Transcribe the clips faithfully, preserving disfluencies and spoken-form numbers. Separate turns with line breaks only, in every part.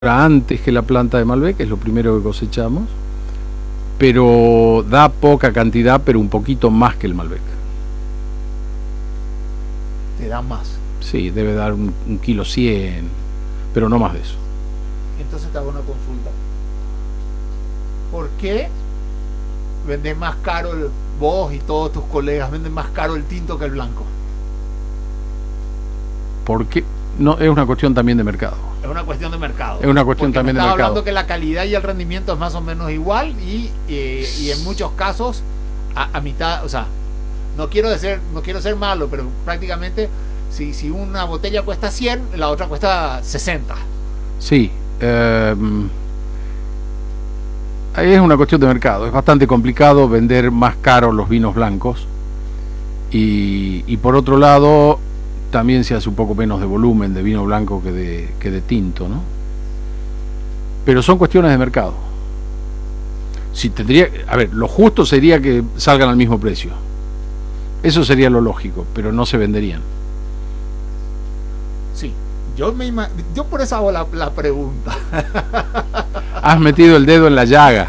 antes que la planta de Malbec, es lo primero que cosechamos, pero da poca cantidad, pero un poquito más que el Malbec.
Te da más.
Sí, debe dar un, un kilo cien, pero no más de eso.
Entonces te hago una consulta. ¿Por qué vendés más caro el, vos y todos tus colegas venden más caro el tinto que el blanco?
Porque no es una cuestión también de mercado.
Es una cuestión de mercado.
Es una cuestión
Porque
también
me
de
estaba
mercado.
hablando que la calidad y el rendimiento es más o menos igual y, y, y en muchos casos a, a mitad, o sea, no quiero decir, no quiero ser malo, pero prácticamente si, si una botella cuesta cien, la otra cuesta sesenta.
Sí, eh, es una cuestión de mercado. Es bastante complicado vender más caro los vinos blancos y, y por otro lado también se hace un poco menos de volumen de vino blanco que de, que de tinto, ¿no? Pero son cuestiones de mercado. Si tendría, a ver, lo justo sería que salgan al mismo precio. Eso sería lo lógico, pero no se venderían.
Sí, yo me ima- yo por eso hago la, la pregunta.
Has metido el dedo en la llaga.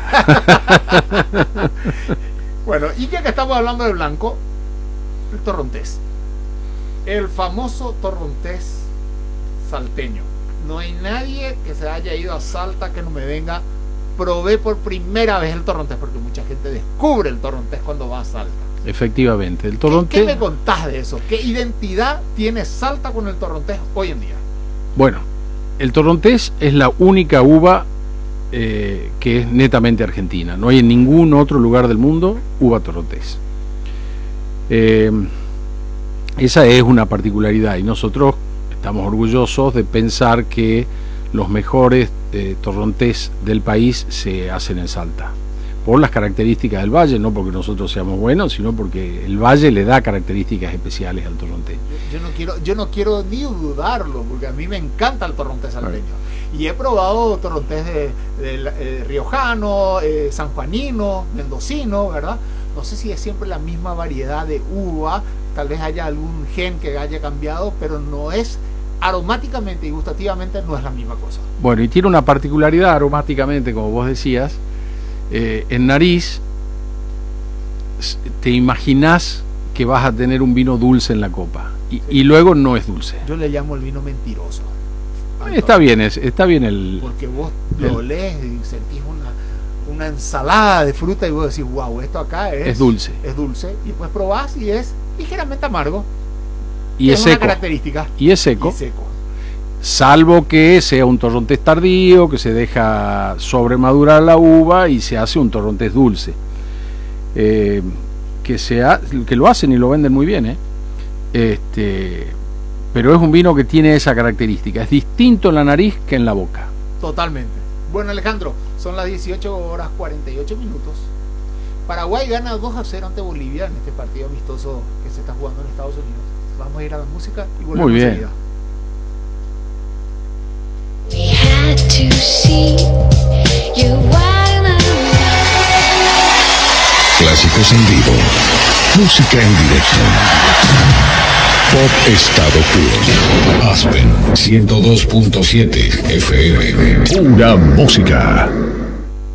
Bueno, y ya que estamos hablando de blanco, el torrontés. El famoso torrontés salteño. No hay nadie que se haya ido a Salta que no me venga. Probé por primera vez el torrontés, porque mucha gente descubre el torrontés cuando va a Salta.
Efectivamente, el
¿Qué,
torrontés.
¿Qué me contás de eso? ¿Qué identidad tiene Salta con el torrontés hoy en día?
Bueno, el torrontés es la única uva eh, que es netamente argentina. No hay en ningún otro lugar del mundo uva torrontés. Eh, esa es una particularidad y nosotros estamos orgullosos de pensar que los mejores eh, torrontés del país se hacen en Salta. Por las características del valle, no porque nosotros seamos buenos, sino porque el valle le da características especiales al torrontés.
Yo, yo no quiero, yo no quiero ni dudarlo, porque a mí me encanta el torrontés salteño. Y he probado torrontés de, de, de, de riojano, eh, sanjuanino, mendocino, ¿verdad? No sé si es siempre la misma variedad de uva, tal vez haya algún gen que haya cambiado, pero no es, aromáticamente y gustativamente no es la misma cosa.
Bueno, y tiene una particularidad aromáticamente, como vos decías. Eh, en nariz te imaginás que vas a tener un vino dulce en la copa y,
Sí.
y luego no es dulce.
Yo le llamo el vino mentiroso.
Está bien, es, está bien el...
Porque vos
el-
lo olés y sentís una, una ensalada de fruta y vos decís, wow, esto acá es,
Es dulce.
Es dulce. Y después probás y es ligeramente amargo.
y es,
es una
seco.
característica.
Y es seco.
Y seco.
Salvo que sea un torrontés tardío, que se deja sobremadurar la uva y se hace un torrontés dulce. Eh, que, sea, que lo hacen y lo venden muy bien, ¿eh? Este, pero es un vino que tiene esa característica. Es distinto en la nariz que en la boca.
Totalmente. Bueno, Alejandro, son las dieciocho horas cuarenta y ocho minutos. Paraguay gana dos a cero ante Bolivia en este partido amistoso que se está jugando en Estados Unidos. Vamos a ir a la música y volvemos
Muy bien.
enseguida.
We had to see you while I
Clásicos en vivo. Música en directo. Pop estado puro. Aspen ciento dos punto siete F M. Pura música.